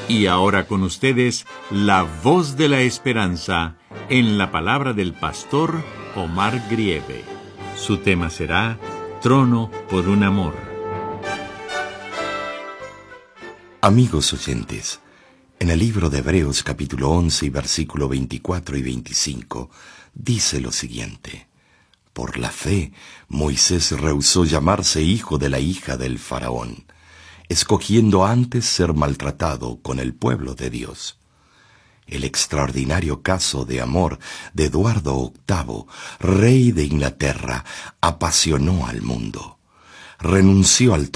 Y ahora con ustedes, la voz de la esperanza, en la palabra del pastor Omar Grieve. Su tema será Trono por un amor. Amigos oyentes, en el libro de Hebreos capítulo 11 y versículo 24 y 25, dice lo siguiente: Por la fe, Moisés rehusó llamarse hijo de la hija del faraón, escogiendo antes ser maltratado con el pueblo de Dios. El extraordinario caso de amor de Eduardo VIII, rey de Inglaterra, apasionó al mundo. Renunció al